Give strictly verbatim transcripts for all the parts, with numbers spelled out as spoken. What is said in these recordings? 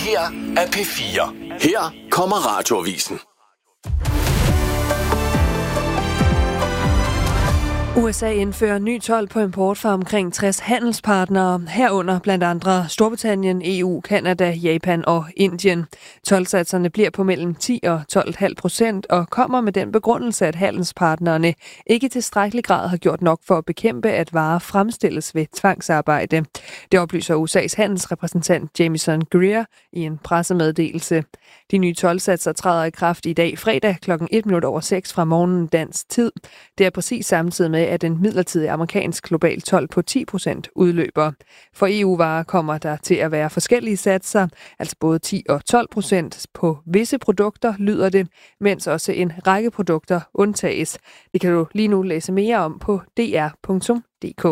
her er P fire. Her kommer Radioavisen. U S A indfører ny told på import fra omkring tres handelspartnere, herunder blandt andre Storbritannien, E U, Canada, Japan og Indien. Toldsatserne bliver på mellem ti og tolv komma fem procent og kommer med den begrundelse, at handelspartnerne ikke i tilstrækkelig grad har gjort nok for at bekæmpe, at varer fremstilles ved tvangsarbejde. Det oplyser U S A's handelsrepræsentant Jamieson Greer i en pressemeddelelse. De nye toldsatser træder i kraft i dag fredag klokken et minut over seks fra morgenen dansk tid. Det er præcis samtidig med, at en midlertidig amerikansk global told på ti procent udløber. For E U-varer kommer der til at være forskellige satser, altså både ti og tolv procent på visse produkter, lyder det, mens også en række produkter undtages. Det kan du lige nu læse mere om på d r punktum d k.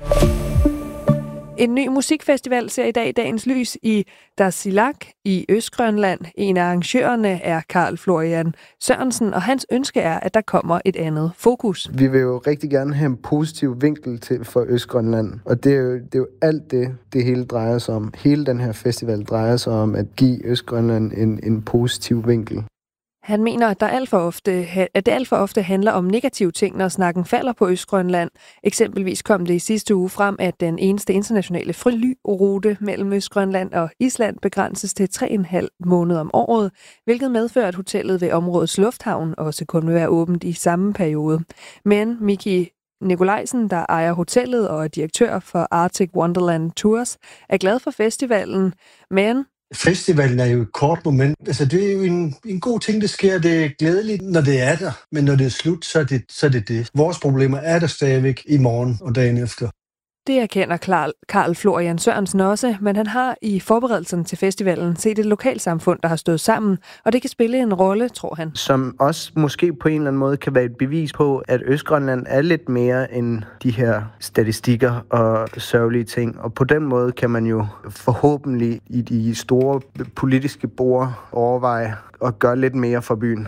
En ny musikfestival ser i dag dagens lys i Tasiilaq i Østgrønland. En af arrangørerne er Carl Florian Sørensen, og hans ønske er, at der kommer et andet fokus. Vi vil jo rigtig gerne have en positiv vinkel til for Østgrønland, og det er, jo, det er jo alt det, det hele drejer sig om. Hele den her festival drejer sig om at give Østgrønland en, en positiv vinkel. Han mener, at, der alt for ofte, at det alt for ofte handler om negative ting, når snakken falder på Østgrønland. Eksempelvis kom det i sidste uge frem, at den eneste internationale flyrute mellem Østgrønland og Island begrænses til tre og en halv måned om året, hvilket medfører, at hotellet ved områdets lufthavn også kun vil være åbent i samme periode. Men Miki Nikolajsen, der ejer hotellet og er direktør for Arctic Wonderland Tours, er glad for festivalen, men festivalen er jo et kort moment. Altså, det er jo en, en god ting, det sker. Det er glædeligt, når det er der. Men når det er slut, så er det så er det, det. Vores problemer er der stadigvæk i morgen og dagen efter. Det erkender Carl Florian Sørensen også, men han har i forberedelsen til festivalen set et lokalsamfund, der har stået sammen, og det kan spille en rolle, tror han. Som også måske på en eller anden måde kan være et bevis på, at Østgrønland er lidt mere end de her statistikker og sørgelige ting. Og på den måde kan man jo forhåbentlig i de store politiske bord overveje at gøre lidt mere for byen.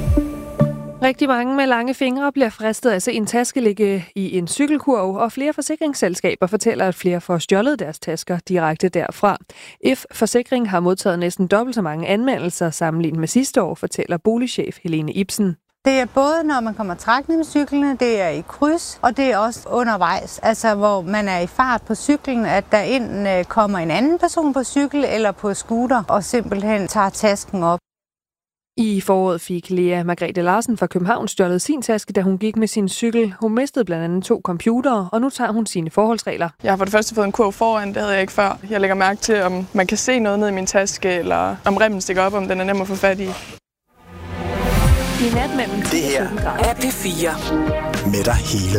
Rigtig mange med lange fingre bliver fristet af at se en taske ligge i en cykelkurv, og flere forsikringsselskaber fortæller, at flere får stjålet deres tasker direkte derfra. If Forsikring har modtaget næsten dobbelt så mange anmeldelser sammenlignet med sidste år, fortæller boligchef Helene Ibsen. Det er både, når man kommer trækkende med cyklerne, det er i kryds, og det er også undervejs, altså hvor man er i fart på cyklen, at der enten kommer en anden person på cykel eller på scooter og simpelthen tager tasken op. I foråret fik Lea Margrethe Larsen fra København stjålet sin taske, da hun gik med sin cykel. Hun mistede blandt andet to computere, og nu tager hun sine forholdsregler. Jeg har for det første fået en kurv foran, det havde jeg ikke før. Jeg lægger mærke til, om man kan se noget ned i min taske, eller om remmen stikker op, om den er nem at få fat i. I nat mellem det her er P fire med dig hele